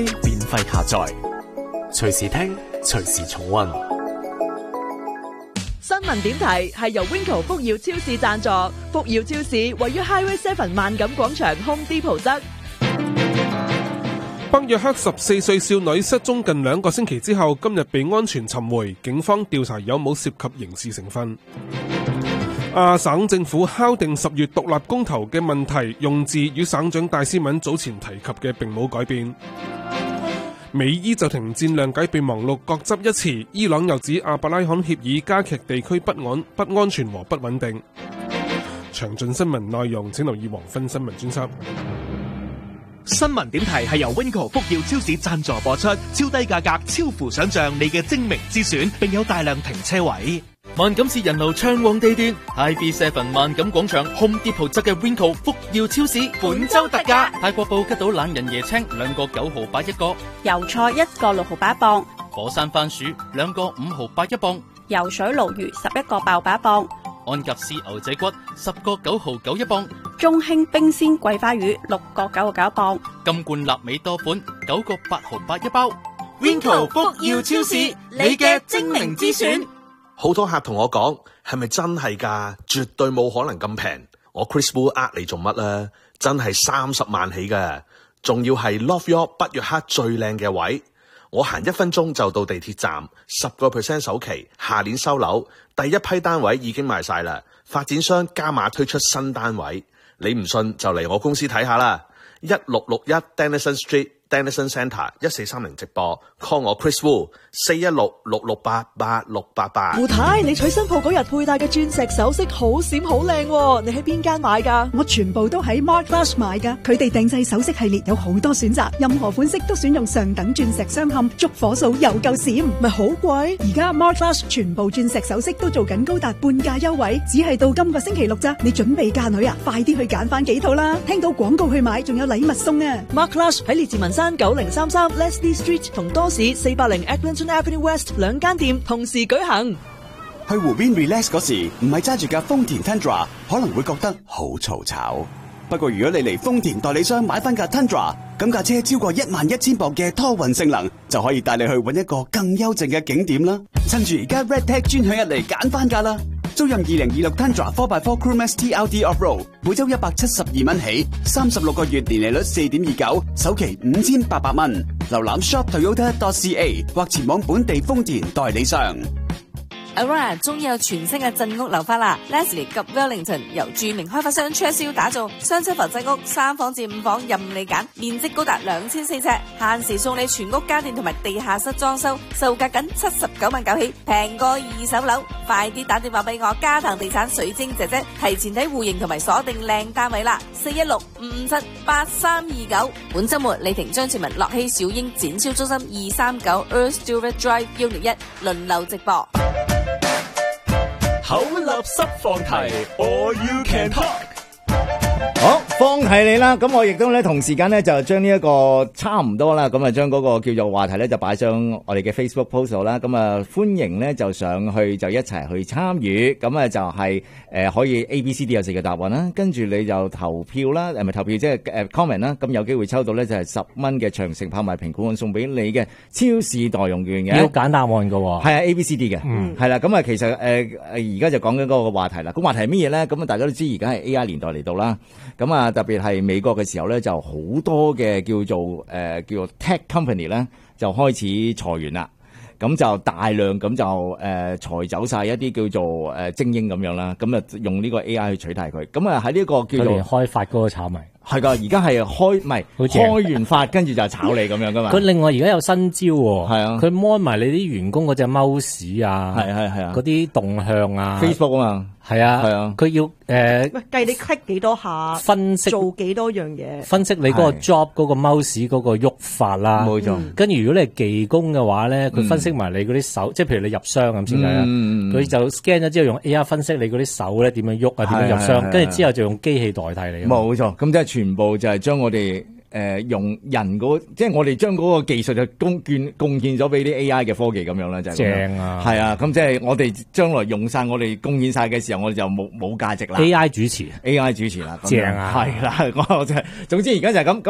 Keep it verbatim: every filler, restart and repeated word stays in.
免費下載，隨時聽，隨時重溫。 新聞點題係由 Winco 福耀超市贊助，福耀超市位於 Highway Seven 萬錦廣場 Home Depot 側。 北約克十四歲少女失蹤近兩個星期之後，今日被安全尋回，警方調查有冇涉及刑事成分。亞省政府敲定十月獨立公投嘅問題用字與省長戴斯敏早前提及嘅並冇改變。美伊就停戰諒解備忘錄各執一詞，伊朗又指阿伯拉罕協議加劇地區不安、不安全和不穩定。詳盡新聞內容請留意黃昏新聞專輯。 新聞點題係由 Winco 福耀超市贊助播出，超低價格，超乎想象，你嘅精明之選，並有大量停車位。 萬錦市人流暢旺地段 ，I B Seven 萬錦廣場 Home Depot 側嘅 Winco 福耀超市本周特價，泰國布吉島懶人椰青兩個九毫八一個， 油菜一個六毫八一磅， 火山番薯兩個五毫八一磅， 游水鱸魚十一個爆八一磅， 安格斯牛仔骨十個九毫九一磅， 中興冰鮮桂花魚六個九毫九一磅， 金冠臘味多款九個八毫八一包。 Winco 福耀超市，你嘅精明之選。 好多客同我講，係咪真係㗎？絕對冇可能咁平。我 Chris Wu 呃你做乜啊？真係三十萬起㗎，仲要係 Love York 北約克最靚嘅位。我行一分鐘就到地鐵站，十個 percent 首期，下年收樓，第一批單位已經賣晒啦。發展商加碼推出新單位，你唔信就嚟我公司睇下啦。一六六一 Denison Street。Denison Centre 一四三零直播 call 我 Chris Wu 四一六六六八八六八八。 胡太，你娶新抱嗰日佩戴嘅鑽石首飾好閃好靚，你喺邊間買噶？ 我全部都喺 Mark Flash 買噶，佢哋定製首飾系列有好多選擇，任何款式都選用上等鑽石鑲嵌，燭火數又夠閃， 咪好貴？ 而家 Mark Flash 全部鑽石首飾都做緊高達半價優惠，只係到今個星期六咋。你準備嫁女啊？快啲去揀翻幾套啦！聽到廣告去買，仲有禮物送啊 ！Mark Flash 喺列治文山九零三三 Leslie Street 同多士四百零 Eglinton Avenue West 兩間店同時舉行。 去湖邊 relax 嗰時，唔係揸住架豐田 Tundra， 可能會覺得好嘈吵。不過如果你嚟豐田代理商買翻架 Tundra， 咁架車超過一萬一千磅嘅拖運性能，就可以帶你去搵一個更幽靜嘅景點啦。趁住而家 Red Tag 專享日嚟揀翻架啦！租任二零二六 Tundra four by four Crewmax T L D Off-Road， 每周一百七十二蚊起，三十六個月年利率四點二九，首期五千八百蚊。瀏覽 shop toyota dot c a 或前往本地豐田代理商。 Aurora 終於有全新嘅鎮屋樓花啦 ！Leslie 及 Wellington 由著名開發商 Churchill 打造雙層浮制屋，三房至五房任你揀，面積高達兩千四尺，限時送你全屋家電同埋地下室裝修，售價僅七十九萬九起，平過二手樓。快啲打電話俾我嘉騰地產水晶姐姐，提前睇戶型同埋鎖定靚單位啦！四一六五五七八三二九。本週末李婷張志文、樂熙小英展銷中心二三九 Earl Stewart Drive 一零一輪流直播。 口立濕放題 ，All you can talk。 好，放題你啦，咁我亦都咧同時間咧就將呢一個差唔多啦，咁啊將嗰個叫做話題咧就擺上我哋嘅 Facebook post 啦，咁啊歡迎咧就上去就一齊去參與，咁啊就係、是、誒、呃、可以 A、B、C、D 有四個答案啦，跟住你就投票啦，誒咪投票即係誒 comment 啦，咁有機會抽到咧就係十蚊嘅長城拍賣評估案送俾你嘅超市代用券嘅， 要揀答案㗎喎， 係啊 A、B、C、D 嘅， 嗯， 係啦，咁啊其實誒誒而家就講緊嗰個話題啦，咁話題係乜嘢咧？咁啊大家都知而家係 A I 年代嚟到啦。咁啊，特別係美國嘅時候咧，就好多嘅叫做誒、呃、叫做 tech company 咧，就開始裁員啦。咁就大量咁就誒、呃、裁走晒一啲叫做誒、呃、精英咁樣啦。咁啊用呢個 A I 去取代佢。咁啊喺呢個叫做開發嗰個炒賣。 係噶，而家係開唔係開完發，跟住就炒你咁樣噶嘛。 佢另外而家有新招喎， 係啊， 佢 mon 埋你啲員工嗰隻 mouse 啊， 係係係啊， 嗰啲動向啊 ，Facebook 啊嘛， 係啊係啊，佢要誒， 喂計你 click 幾多下， 分析做幾多樣嘢， 分析你嗰個 job 嗰個 mouse 嗰個喐法啦， 冇錯。 跟住如果你係技工嘅話咧，佢分析埋你嗰啲手，即係譬如你入箱咁先計啊，佢就 scan 咗之後用 A I 分析你嗰啲手咧點樣喐啊，點樣入箱，跟住之後就用機器代替你。 冇錯，咁即係全部就係將我哋。誒、呃、用人嗰即係我哋將嗰個技術就貢獻貢獻咗俾啲 A I 嘅科技咁樣啦，就係、是、 正啊， 係啊，咁即係我哋將來用晒我哋貢獻晒嘅時候，我哋就冇冇價值啦。 A I 主持 ，A I 主持啦， 正啊， 係啦，我就總之而家就係咁。